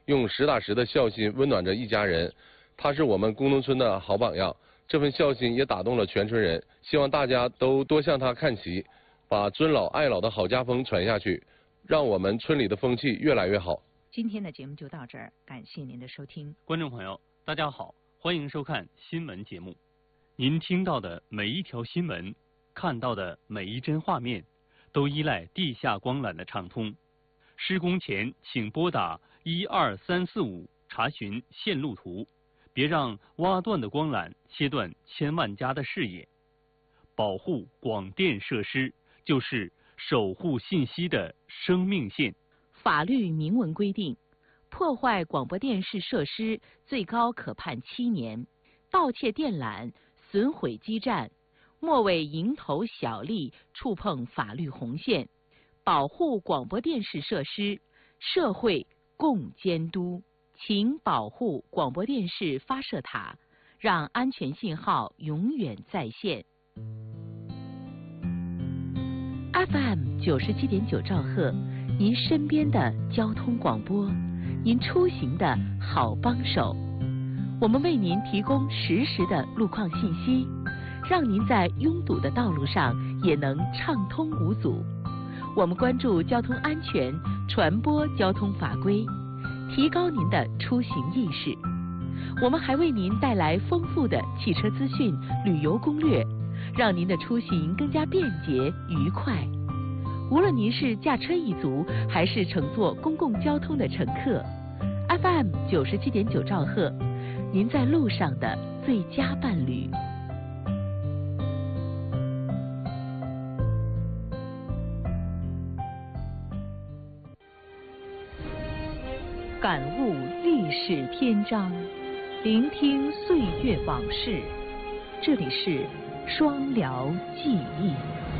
用实打实的孝心温暖着一家人。他是我们工农村的好榜样，这份孝心也打动了全村人。希望大家都多向他看齐，把尊老爱老的好家风传下去，让我们村里的风气越来越好。 今天的节目就到这儿，感谢您的收听。 观众朋友，大家好，欢迎收看新闻节目。您听到的每一条新闻，看到的每一帧画面，都依赖地下光缆的畅通。施工前请拨打12345查询线路图，别让挖断的光缆切断千万家的视野。保护广电设施就是守护信息的生命线。 法律明文规定，破坏广播电视设施最高可判7年，盗窃电缆、损毁基站，莫为蝇头小利触碰法律红线。保护广播电视设施，社会共监督。请保护广播电视发射塔，让安全信号永远在线。FM 97.9兆赫，您身边的交通广播，您出行的好帮手。我们为您提供实时的路况信息，让您在拥堵的道路上也能畅通无阻。我们关注交通安全，传播交通法规，提高您的出行意识。我们还为您带来丰富的汽车资讯、旅游攻略，让您的出行更加便捷愉快。无论您是驾车一族，还是乘坐公共交通的乘客， FM 97.9兆赫，您在路上的最佳伴侣。感悟历史篇章，聆听岁月往事。这里是双辽记忆。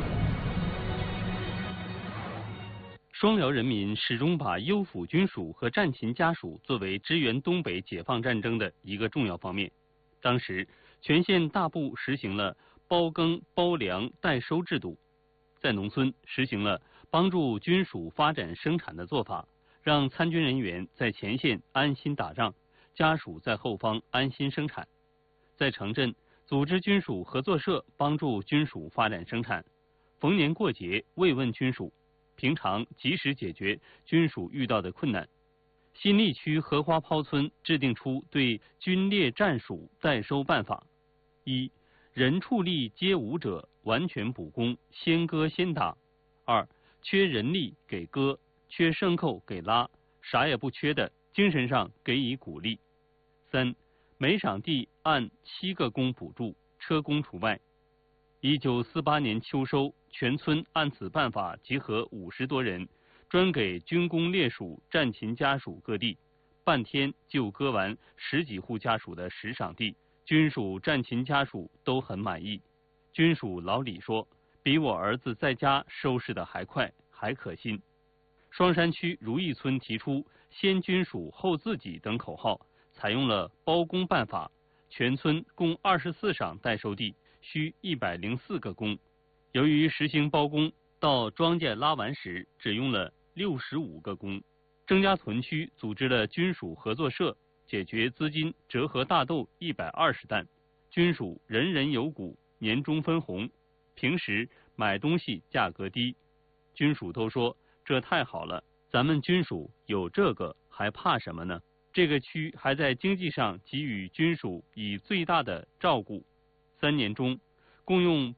双辽人民始终把优抚军属和战勤家属作为支援东北解放战争的一个重要方面。当时，全县大部实行了包耕包粮代收制度，在农村实行了帮助军属发展生产的做法，让参军人员在前线安心打仗，家属在后方安心生产。在城镇，组织军属合作社，帮助军属发展生产，逢年过节慰问军属，平常及时解决军属遇到的困难。新立区荷花抛村制定出对军列战属代收办法：一、人畜力皆无者，完全补工，先割先打；二、缺人力给割，缺牲口给拉，啥也不缺的，精神上给予鼓励；三、每场地按7个工补助，车工除外。1948年秋收，全村按此办法集合50多人，专给军工列属、战勤家属割地，半天就割完10几户家属的10场地，军属、战勤家属都很满意。军属老李说，比我儿子在家收拾的还快，还可心。双山区如意村提出先军属后自己等口号，采用了包工办法，全村共24场代收地，需104个工。由于实行包工，到庄稼拉完时只用了65个工。郑家屯区组织了军属合作社，解决资金折合大豆120担，军属人人有股，年终分红，平时买东西价格低。军属都说这太好了，咱们军属有这个还怕什么呢？这个区还在经济上给予军属以最大的照顾，3年中共用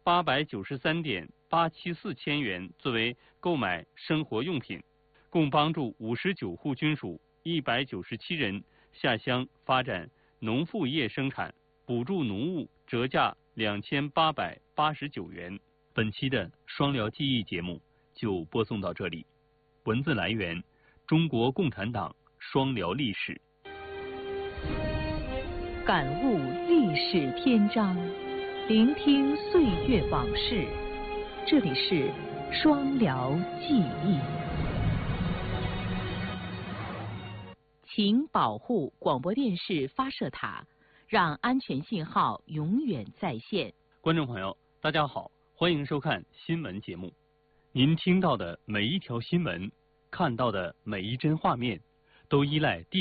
893.874千元作为购买生活用品，共帮助59户军属197人下乡发展农副业生产，补助农务折价2889元。本期的双辽记忆节目就播送到这里，文字来源中国共产党双辽历史。 感悟历史篇章，聆听岁月往事。这里是双辽记忆。请保护广播电视发射塔，让安全信号永远在线。 观众朋友，大家好，欢迎收看新闻节目。您听到的每一条新闻，看到的每一帧画面，都依赖地